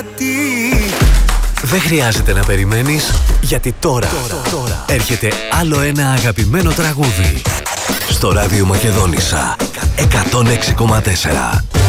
γιατί. Δεν χρειάζεται να περιμένεις, γιατί τώρα έρχεται άλλο ένα αγαπημένο τραγούδι στο ράδιο Μακεδόνισσα 106,4.